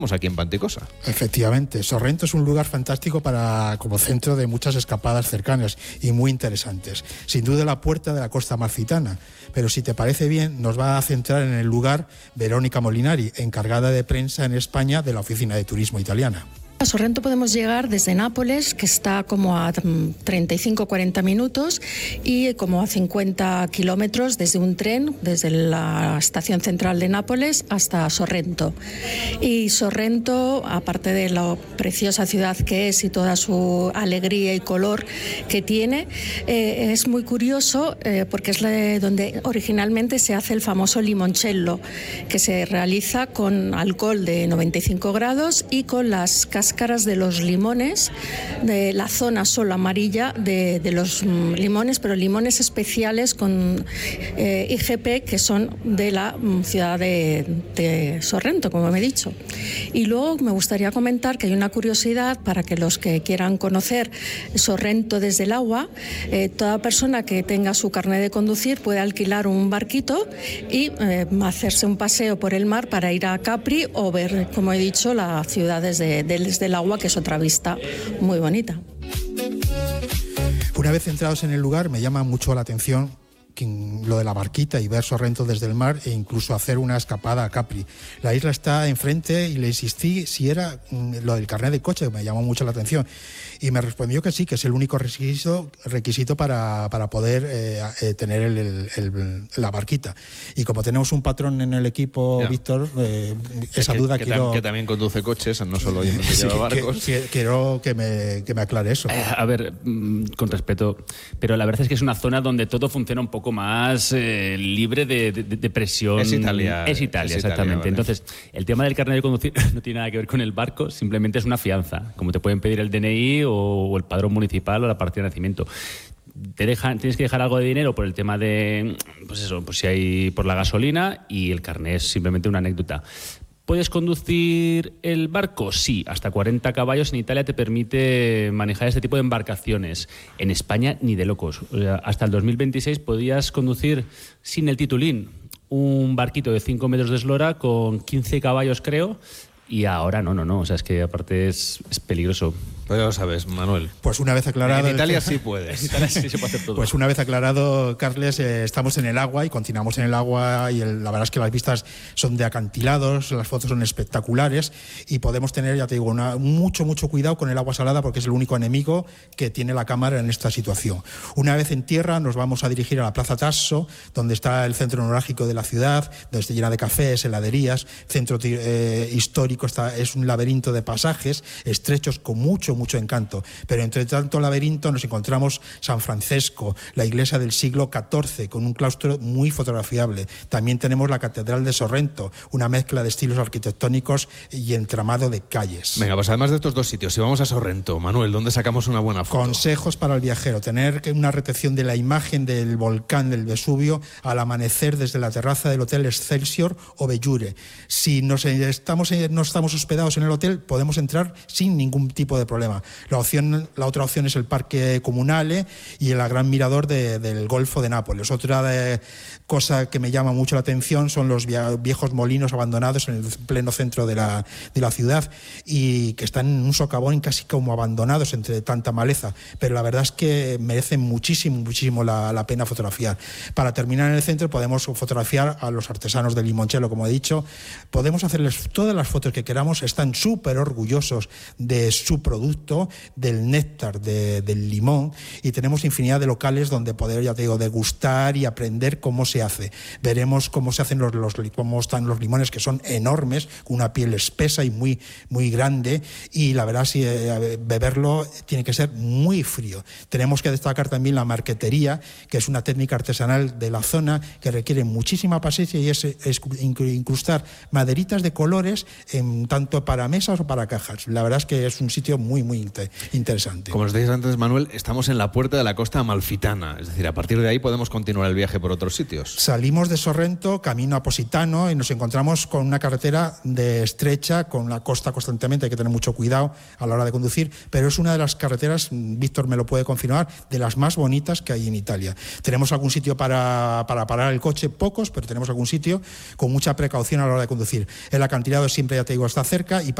aquí en Panticosa. Efectivamente, Sorrento es un lugar fantástico como centro de muchas escapadas cercanas y muy interesantes. Sin duda la puerta de la costa amalfitana, pero si te parece bien, nos va a centrar en el lugar Verónica Molinari, encargada de prensa en España de la Oficina de Turismo Italiana. A Sorrento podemos llegar desde Nápoles, que está como a 35-40 minutos, y como a 50 kilómetros desde un tren, desde la estación central de Nápoles hasta Sorrento. Y Sorrento, aparte de la preciosa ciudad que es y toda su alegría y color que tiene, es muy curioso porque es donde originalmente se hace el famoso limoncello, que se realiza con alcohol de 95 grados y con las cáscaras de los limones, de la zona solo amarilla de los limones, pero limones especiales con IGP, que son de la ciudad de Sorrento, como me he dicho. Y luego me gustaría comentar que hay una curiosidad para que los que quieran conocer Sorrento desde el agua, toda persona que tenga su carnet de conducir puede alquilar un barquito y hacerse un paseo por el mar para ir a Capri o ver, como he dicho, la ciudad desde el agua, que es otra vista muy bonita. Una vez entrados en el lugar, me llama mucho la atención lo de la barquita y ver Sorrento desde el mar e incluso hacer una escapada a Capri. La isla está enfrente y le insistí si era lo del carnet de coche, que me llamó mucho la atención. Y me respondió que sí, que es el único requisito para poder tener la barquita. Y como tenemos un patrón en el equipo, Víctor, esa duda quiero... Que también conduce coches, no solo lleva barcos. Quiero que me aclare eso. A ver, con respeto, pero la verdad es que es una zona donde todo funciona un poco más libre de presión. Es Italia, exactamente. Vale. Entonces, el tema del carnet de conducir no tiene nada que ver con el barco, simplemente es una fianza, como te pueden pedir el DNI o el padrón municipal o la partida de nacimiento. Tienes que dejar algo de dinero por el tema de, pues si hay por la gasolina, y el carnet es simplemente una anécdota. ¿Puedes conducir el barco? Sí, hasta 40 caballos en Italia te permite manejar este tipo de embarcaciones. En España ni de locos. O sea, hasta el 2026 podías conducir sin el titulín un barquito de 5 metros de eslora con 15 caballos, creo, y ahora no. O sea, es que aparte es peligroso. Pues ya lo sabes, Manuel. Pues una vez aclarado... En Italia sí puedes. En Italia sí se puede hacer todo. Pues una vez aclarado, Carles, estamos en el agua y continuamos en el agua y la verdad es que las vistas son de acantilados, las fotos son espectaculares y podemos tener, ya te digo, mucho cuidado con el agua salada porque es el único enemigo que tiene la cámara en esta situación. Una vez en tierra nos vamos a dirigir a la Plaza Tasso, donde está el centro neurálgico de la ciudad, donde está llena de cafés, heladerías, centro histórico, es un laberinto de pasajes estrechos con mucho encanto, pero entre tanto laberinto nos encontramos San Francesco, la iglesia del siglo XIV con un claustro muy fotografiable. También tenemos la Catedral de Sorrento, una mezcla de estilos arquitectónicos y entramado de calles. Venga, pues además de estos dos sitios, si vamos a Sorrento, Manuel, ¿dónde sacamos una buena foto? Consejos para el viajero: tener una retención de la imagen del volcán del Vesubio al amanecer desde la terraza del Hotel Excelsior o Bellure. Si no estamos hospedados en el hotel, podemos entrar sin ningún tipo de problema. La otra opción es el Parque Comunale y el gran mirador del Golfo de Nápoles. Otra cosa que me llama mucho la atención son los viejos molinos abandonados en el pleno centro de la ciudad y que están en un socavón casi como abandonados entre tanta maleza, pero la verdad es que merecen muchísimo la pena fotografiar. Para terminar en el centro podemos fotografiar a los artesanos del limoncello, como he dicho. Podemos hacerles todas las fotos que queramos, están súper orgullosos de su producto, del néctar del limón, y tenemos infinidad de locales donde poder, ya te digo, degustar y aprender cómo se hace. Veremos cómo se hacen cómo están los limones, que son enormes, con una piel espesa y muy grande, y la verdad si beberlo tiene que ser muy frío. Tenemos que destacar también la marquetería, que es una técnica artesanal de la zona que requiere muchísima paciencia y es incrustar maderitas de colores tanto para mesas o para cajas. La verdad es que es un sitio muy muy interesante. Como os decías antes, Manuel, estamos en la puerta de la costa amalfitana, es decir, a partir de ahí podemos continuar el viaje por otros sitios. Salimos de Sorrento, camino a Positano, y nos encontramos con una carretera estrecha, con la costa constantemente, hay que tener mucho cuidado a la hora de conducir, pero es una de las carreteras, Víctor me lo puede confirmar, de las más bonitas que hay en Italia. Tenemos algún sitio para parar el coche, pocos, pero tenemos algún sitio con mucha precaución a la hora de conducir. El acantilado siempre, ya te digo, está cerca, y